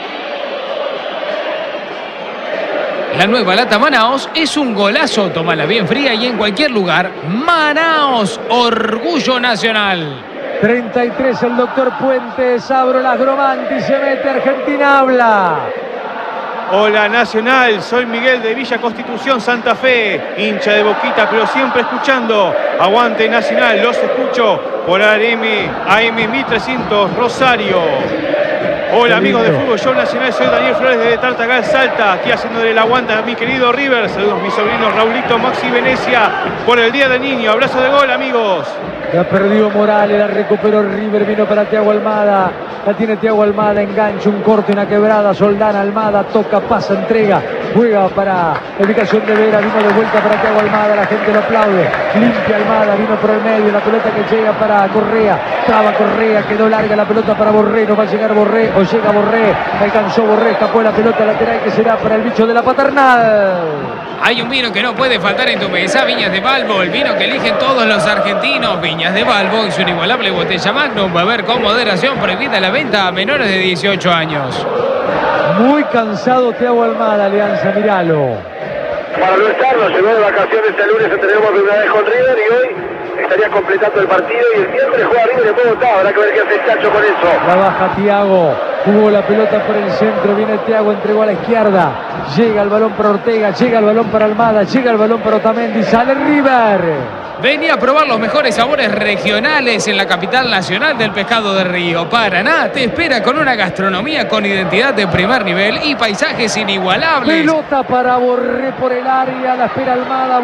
La nueva lata Manaos es un golazo. Tómala bien fría y en cualquier lugar. Manaos, orgullo nacional. 33 el doctor Puentes. Abro las Gromanti. Se mete Argentina, habla. Hola Nacional, soy Miguel de Villa Constitución, Santa Fe, hincha de Boquita, pero siempre escuchando. Aguante Nacional, los escucho por AM 1300 Rosario. Hola amigos de Fútbol Show Nacional, soy Daniel Flores de Tartagal, Salta, aquí haciéndole el aguante a mi querido River. Saludos mis sobrinos Raulito, Maxi, Venecia, por el Día del Niño. Abrazo de gol, amigos. La perdió Morales, la recuperó River, vino para Thiago Almada. La tiene Thiago Almada, engancha, un corte, una quebrada, Soldán, Almada, toca, pasa, entrega, juega para la ubicación de Vera, vino de vuelta para Thiago Almada, la gente lo aplaude, limpia Almada, vino por el medio, la pelota que llega para Correa, traba Correa, quedó larga la pelota para Borré, no va a llegar Borré, o llega Borré, alcanzó Borré, escapó la pelota lateral que será para el bicho de la Paternal. Hay un vino que no puede faltar en tu mesa, Viñas de Balbo, el vino que eligen todos los argentinos. Viñas de Balbo y su inigualable botella Magnum. Va a haber con moderación prohibida la venta a menores de 18 años. Muy cansado Thiago Almada, Alianza, míralo. Para no estarlo, llegó de vacaciones el lunes, entrenamos de una vez con River y hoy estaría completando el partido y el miércoles juega River de Bogotá. Habrá que ver qué hace el Chacho con eso. La baja Thiago, Jugó la pelota por el centro, viene Thiago, entregó a la izquierda. Llega el balón para Ortega, llega el balón para Almada, llega el balón para Otamendi, sale River. Venía a probar los mejores sabores regionales en la capital nacional del pescado de río. Paraná te espera con una gastronomía con identidad de primer nivel y paisajes inigualables. Pelota para Borré por el área, la espera Almada,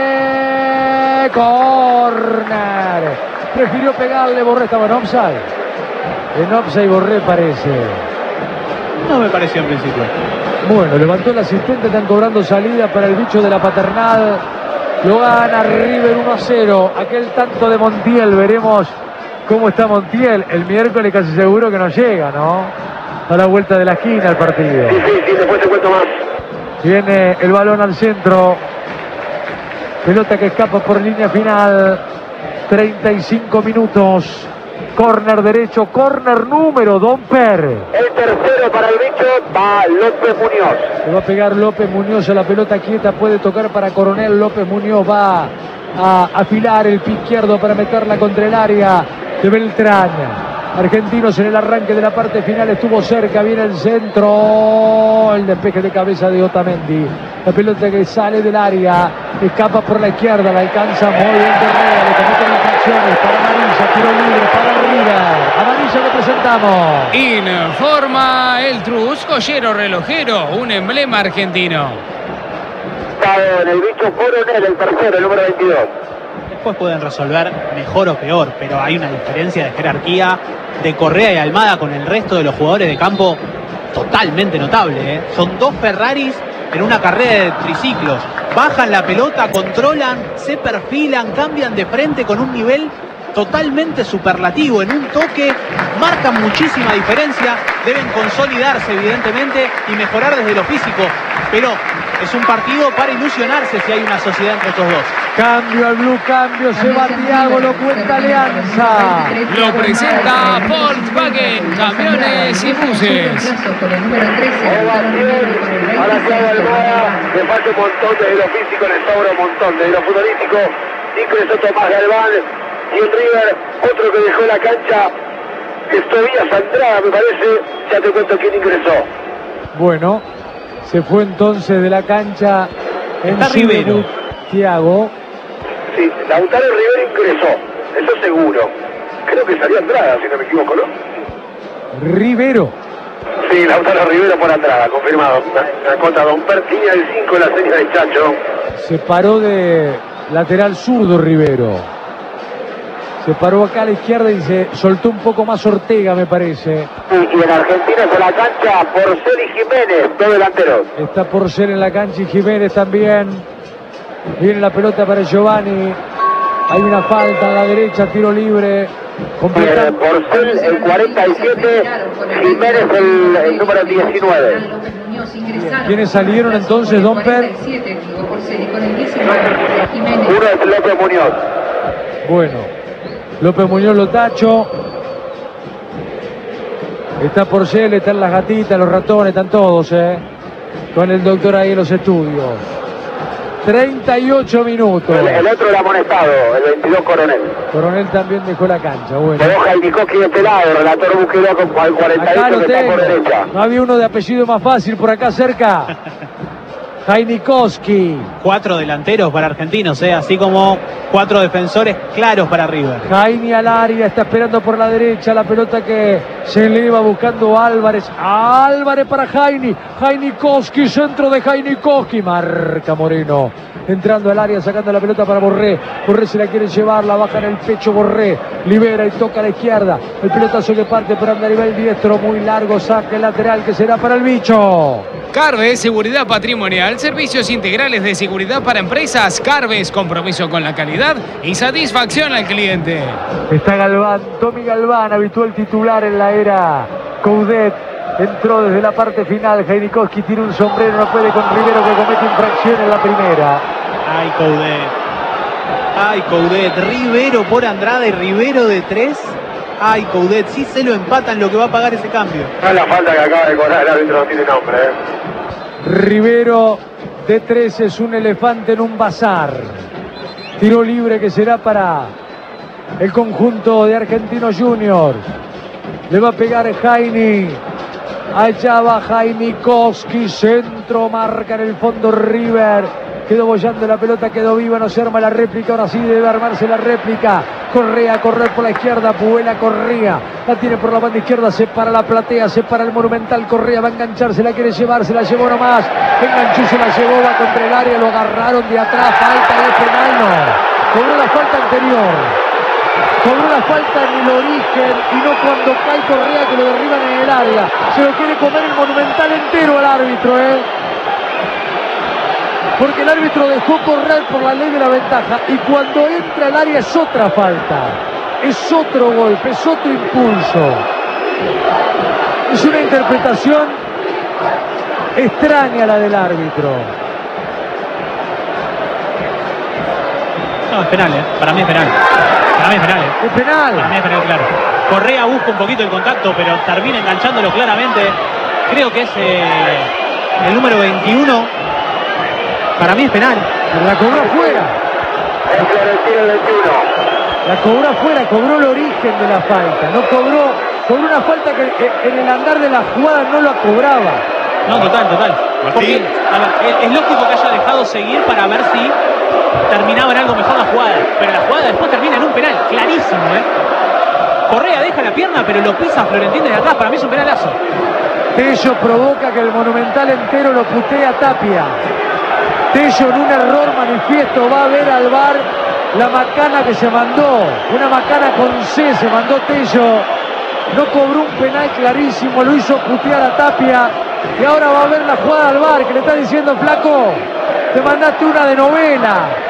Borré, córner. Prefirió pegarle, Borré estaba en offside. En offside Borré parece. No me pareció en principio. Bueno, levantó el asistente, están cobrando salida para el bicho de la Paternal. Lo gana River 1-0. Aquel tanto de Montiel, veremos cómo está Montiel. El miércoles casi seguro que no llega, ¿no? A la vuelta de la esquina el partido. Sí, después te cuento más. Viene el balón al centro. Pelota que escapa por línea final. 35 minutos. Córner derecho, córner número Domper. El tercero para el bicho va López Muñoz. Le va a pegar López Muñoz a la pelota quieta, puede tocar para Coronel. López Muñoz va a afilar el pie izquierdo para meterla contra el área de Beltrán. Argentinos en el arranque de la parte final, estuvo cerca, viene el centro, el despeje de cabeza de Otamendi. La pelota que sale del área, escapa por la izquierda, la alcanza muy bien Correa, le cometen infracciones para amarilla, tiro libre para River. Amarilla le presentamos. Informa el Trus, joyero relojero, un emblema argentino. Está en el bicho Coronel, el tercero, el número 22. Después pueden resolver mejor o peor, pero hay una diferencia de jerarquía de Correa y Almada con el resto de los jugadores de campo totalmente notable, ¿eh? Son dos Ferraris en una carrera de triciclos. Bajan la pelota, controlan, se perfilan, cambian de frente con un nivel totalmente superlativo. En un toque marcan muchísima diferencia. Deben consolidarse evidentemente y mejorar desde lo físico, pero es un partido para ilusionarse si hay una sociedad entre estos dos. Cambio al blue, cambio, se va Thiago, lo cuenta Alianza. Lo presenta Volkswagen, camiones y buses. Ahora Thiago Almada, le falta un montón desde lo físico, le sobra un montón desde lo futbolístico. Ingresó Tomás Galván y el River, otro que dejó la cancha, es Tobías Andrada, me parece. Ya te cuento quién ingresó. Bueno, se fue entonces de la cancha en su debut Thiago. Sí, Lautaro Rivero ingresó, eso seguro. Creo que salió Andrada, si no me equivoco, ¿no? Rivero. Sí, Lautaro Rivero por Andrada, confirmado. Me acota Don Pertiña, el 5 de la serie de Chacho. Se paró de lateral zurdo Rivero. Se paró acá a la izquierda y se soltó un poco más Ortega, me parece. Y en Argentina en la cancha, Porcel y Jiménez, dos delanteros. Está Porcel en la cancha y Jiménez también. Viene la pelota para Giovanni. Hay una falta a la derecha, tiro libre. Porcel el 47, Jiménez el número 19. ¿Quiénes salieron entonces, Domper? Uno es López Muñoz. Bueno, López Muñoz lo tacho. Está Porcel, están las gatitas, los ratones, están todos, con el doctor ahí en los estudios. 38 minutos. El otro era amonestado, el 22 Coronel. Coronel también dejó la cancha. Bueno. Pero Jainikoski de este lado, relator Busquero con el 48 que está por derecha. No había uno de apellido más fácil por acá cerca. Jainikoski. 4 delanteros para Argentinos, así como 4 defensores claros para River. Jaini al área, está esperando por la derecha la pelota que se eleva buscando Álvarez. Álvarez para Jaini. Jainikoski, centro de Jainikoski. Marca Moreno. Entrando al área, sacando la pelota para Borré. Borré se la quiere llevar, la baja en el pecho Borré. Libera y toca a la izquierda. El pelotazo que parte por Andarivel diestro, muy largo, saque lateral que será para el bicho. Carves, seguridad patrimonial, servicios integrales de seguridad para empresas. Carves, compromiso con la calidad y satisfacción al cliente. Está Galván, Tommy Galván, habitual titular en la era Coudet. Entró desde la parte final, Jainikoski tira un sombrero, no puede con Rivero que comete infracción en la primera. Ay, Coudet. Ay, Coudet. Rivero por Andrada y Rivero de 3. Ay, Coudet, si se lo empatan, lo que va a pagar ese cambio. No, la falta que acaba de cobrar el árbitro no tiene nombre. Rivero de 3 es un elefante en un bazar. Tiro libre que será para el conjunto de Argentinos Juniors. Le va a pegar Jaini. Allá va Jaimikowski, centro, marca en el fondo River. Quedó bollando la pelota, quedó viva, no se arma la réplica, ahora sí debe armarse la réplica. Correa a correr por la izquierda, Puela Correa, la tiene por la banda izquierda, se para la platea, se para el Monumental, Correa va a engancharse, la quiere llevar, se la llevó nomás, enganchó, se la llevó, va contra el área, lo agarraron de atrás, falta de penal, no, cobró la falta anterior, cobró la falta en el origen y no cuando cae Correa que lo derriban en el área, se lo quiere comer el Monumental entero al árbitro, porque el árbitro dejó correr por la ley de la ventaja y cuando entra al área es otra falta, es otro golpe, es otro impulso. Es una interpretación extraña la del árbitro. No, es penal, para mí es penal. Para mí es penal. Es penal. Para mí es penal, claro. Correa busca un poquito el contacto, pero termina enganchándolo claramente. Creo que es el número 21. Para mí es penal. Pero la cobró afuera. La cobró afuera, cobró el origen de la falta. No cobró una falta que en el andar de la jugada no la cobraba. No, total. Porque, a ver, es lógico que haya dejado seguir para ver si terminaba en algo mejor la jugada. Pero la jugada después termina en un penal, clarísimo, Correa deja la pierna, pero lo pisa Florentín desde atrás. Para mí es un penalazo. Tello provoca que el Monumental entero lo putea a Tapia. Tello en un error manifiesto va a ver al VAR la macana que se mandó, una macana con C se mandó Tello, no cobró un penal clarísimo, lo hizo putear a Tapia y ahora va a ver la jugada al VAR que le está diciendo flaco, te mandaste una de novela.